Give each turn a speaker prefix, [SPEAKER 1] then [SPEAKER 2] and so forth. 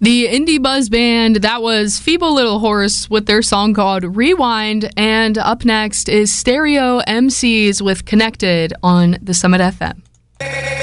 [SPEAKER 1] The indie buzz band, that was Feeble Little Horse with their song called Rewind. And up next is Stereo MCs with Connected on the Summit FM.